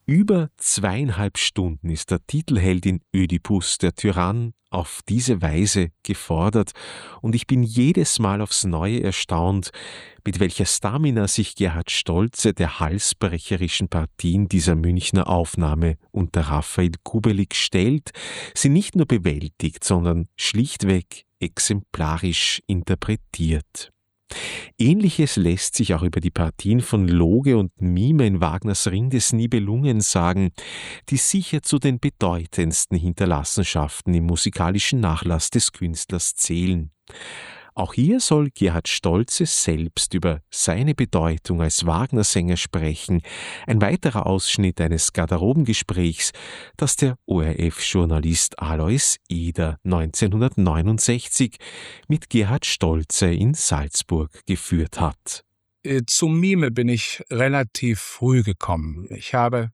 Über 2,5 Stunden ist der Titelheld in Ödipus, der Tyrann, auf diese Weise gefordert, und ich bin jedes Mal aufs Neue erstaunt, mit welcher Stamina sich Gerhard Stoltze der halsbrecherischen Partien dieser Münchner Aufnahme unter Raphael Kubelik stellt, sie nicht nur bewältigt, sondern schlichtweg exemplarisch interpretiert. Ähnliches lässt sich auch über die Partien von Loge und Mime in Wagners Ring des Nibelungen sagen, die sicher zu den bedeutendsten Hinterlassenschaften im musikalischen Nachlass des Künstlers zählen. Auch hier soll Gerhard Stoltze selbst über seine Bedeutung als Wagner-Sänger sprechen. Ein weiterer Ausschnitt eines Garderobengesprächs, das der ORF-Journalist Alois Eder 1969 mit Gerhard Stoltze in Salzburg geführt hat. Zum Mime bin ich relativ früh gekommen. Ich habe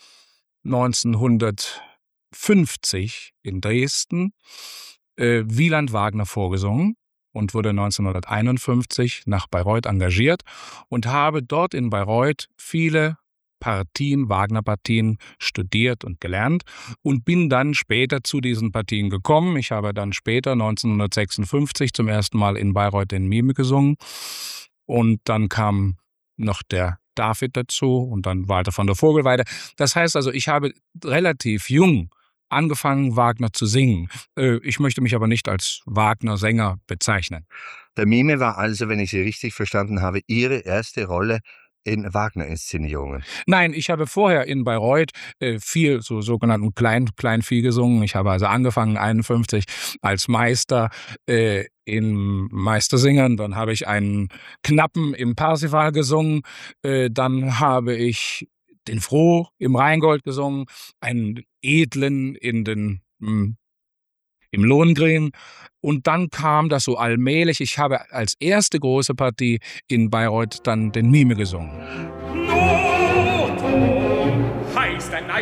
1950 in Dresden Wieland Wagner vorgesungen und wurde 1951 nach Bayreuth engagiert und habe dort in Bayreuth viele Partien, Wagner-Partien studiert und gelernt und bin dann später zu diesen Partien gekommen. Ich habe dann später 1956 zum ersten Mal in Bayreuth den Mime gesungen und dann kam noch der David dazu und dann Walter von der Vogelweide. Das heißt also, ich habe relativ jung angefangen, Wagner zu singen. Ich möchte mich aber nicht als Wagner-Sänger bezeichnen. Der Mime war also, wenn ich Sie richtig verstanden habe, Ihre erste Rolle in Wagner-Inszenierungen? Nein, ich habe vorher in Bayreuth viel so sogenannten Kleinvieh gesungen. Ich habe also angefangen 51 als Meister in Meistersingern. Dann habe ich einen Knappen im Parsival gesungen. Dann habe ich den Froh im Rheingold gesungen, einen Edlen im Lohengrin. Und dann kam das so allmählich. Ich habe als erste große Partie in Bayreuth dann den Mime gesungen.